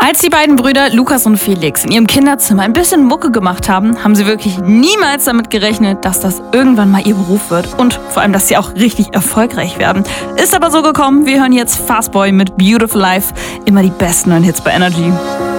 Als die beiden Brüder Lukas und Felix in ihrem Kinderzimmer ein bisschen Mucke gemacht haben, haben sie wirklich niemals damit gerechnet, dass das irgendwann mal ihr Beruf wird und vor allem, dass sie auch richtig erfolgreich werden. Ist aber so gekommen, wir hören jetzt Fastboy mit Beautiful Life, immer die besten neuen Hits bei Energy.